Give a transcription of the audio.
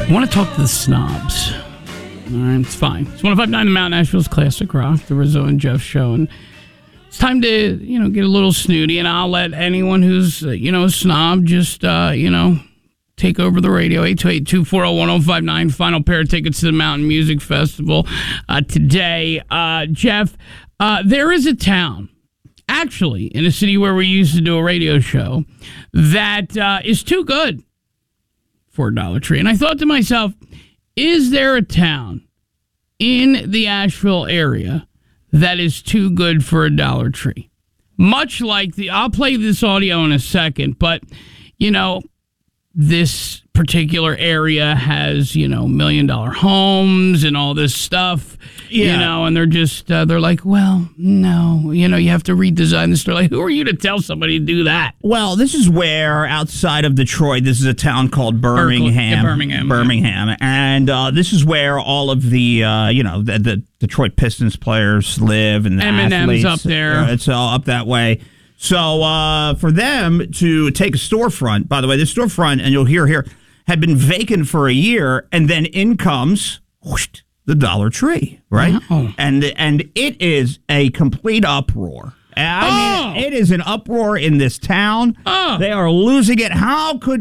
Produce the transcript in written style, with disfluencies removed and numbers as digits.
I want to talk to the snobs. All right, it's fine. It's 105.9 The Mount, Nashville's Classic Rock, the Rizzo and Jeff show. And it's time to, get a little snooty, and I'll let anyone who's, a snob just, take over the radio. 828-240-1059. Final pair of tickets to the Mountain Music Festival today. Jeff, there is a town, actually, in a city where we used to do a radio show, that is too good for a Dollar Tree. And I thought to myself, is there a town in the Asheville area that is too good for a Dollar Tree? Much like I'll play this audio in a second, but, this particular area has, $1 million homes and all this stuff, and they're just, they're like, well, no, you have to redesign the store. Like, who are you to tell somebody to do that? Well, this is where, outside of Detroit, this is a town called Birmingham. Birmingham. And this is where all of the, the Detroit Pistons players live, and the M&M's athletes. up there. It's all up that way. So for them to take a storefront, by the way, this storefront, and you'll hear here, had been vacant for a year, and then in comes the Dollar Tree, right? Oh. And it is a complete uproar. I mean, it is an uproar in this town. Oh. They are losing it. How could